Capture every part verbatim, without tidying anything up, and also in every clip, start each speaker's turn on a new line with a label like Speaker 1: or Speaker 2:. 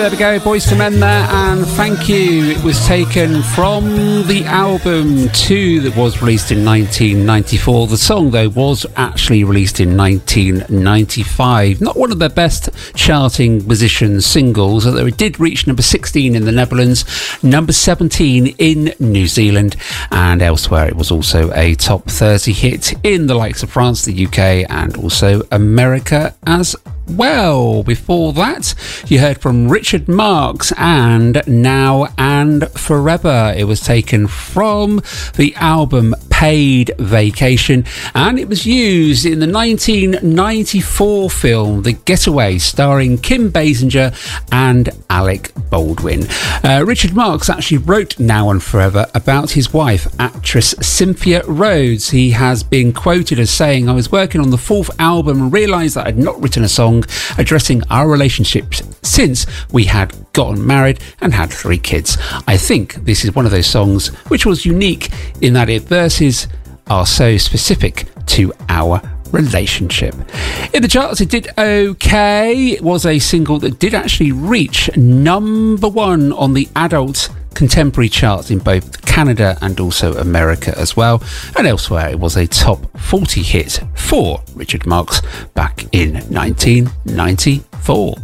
Speaker 1: there we go, Boyz two Men there, and Thank You. It was taken from the album two that was released in nineteen ninety-four. The song, though, was actually released in nineteen ninety-five. Not one of their best charting position singles, although it did reach number sixteen in the Netherlands, number seventeen in New Zealand, and elsewhere it was also a top thirty hit in the likes of France, the U K, and also America as well. Before that, you heard from Richard Marx and Now and Forever. It was taken from the album Paid Vacation, and it was used in the nineteen ninety-four film The Getaway, starring Kim Basinger and Alec Baldwin. Uh, Richard Marx actually wrote Now and Forever about his wife, actress Cynthia Rhodes. He has been quoted as saying, "I was working on the fourth album and realised that I'd not written a song addressing our relationship since we had gotten married and had three kids. I think this is one of those songs which was unique in that its verses are so specific to our relationship." In the charts, it did okay. It was a single that did actually reach number one on the adult contemporary charts in both Canada and also America as well, and elsewhere it was a top forty hit for Richard Marx back in nineteen ninety-four.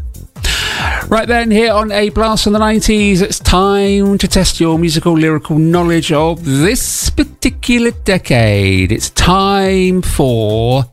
Speaker 1: Right then, here on A Blast from the nineties, it's time to test your musical lyrical knowledge of this particular decade. It's time for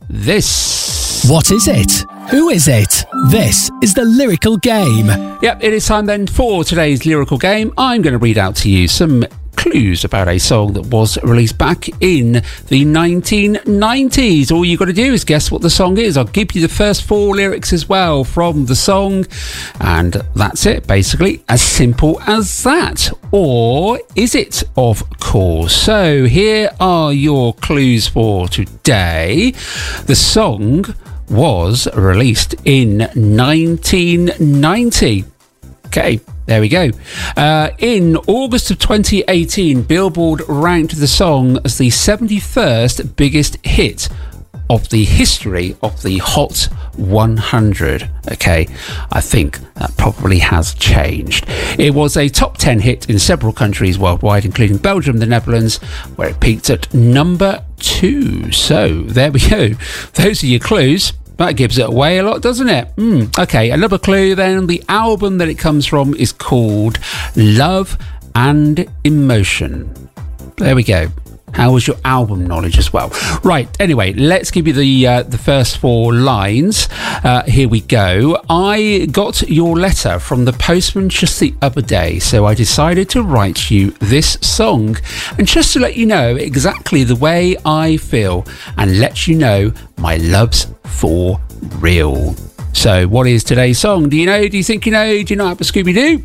Speaker 1: this.
Speaker 2: What is it? Who is it? This is the Lyrical Game.
Speaker 1: Yep, it is time then for today's Lyrical Game. I'm going to read out to you some clues about a song that was released back in the nineteen nineties. All you've got to do is guess what the song is. I'll give you the first four lyrics as well from the song, and that's it, basically. As simple as that. Or is it, of course? So here are your clues for today. The song was released in nineteen ninety. Okay, there we go. Uh, in August of twenty eighteen, Billboard ranked the song as the seventy-first biggest hit of the history of the Hot one hundred. Okay, I think that probably has changed. It was a top ten hit in several countries worldwide, including Belgium, the Netherlands, where it peaked at number two. So there we go. Those are your clues. That gives it away a lot, doesn't it? Mm. Okay, another clue then. The album that it comes from is called Love and Emotion. There we go. How was your album knowledge as well? Right, anyway, let's give you the uh, the first four lines. Uh, here we go. I got your letter from the postman just the other day, so I decided to write you this song. And just to let you know exactly the way I feel and let you know my love's for real. So what is today's song? Do you know? Do you think you know? Do you know how to Scooby-Doo?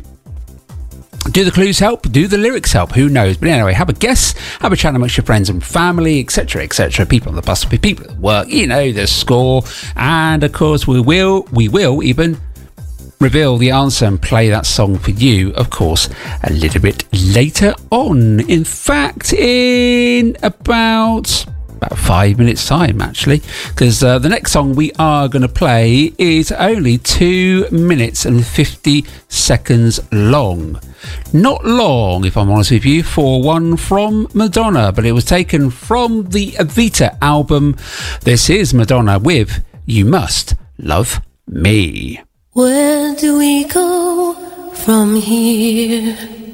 Speaker 1: Do the clues help? Do the lyrics help? Who knows? But anyway, have a guess, have a chat amongst your friends and family, et cetera, et cetera. People on the bus, people at work, you know the score. And of course, we will, we will even reveal the answer and play that song for you, of course, a little bit later on. In fact, in about... about five minutes time, actually, because uh, the next song we are going to play is only two minutes and fifty seconds long. Not long, if I'm honest with you, for one from Madonna, but it was taken from the Evita album. This is Madonna with You Must Love Me.
Speaker 3: Where do we go from here?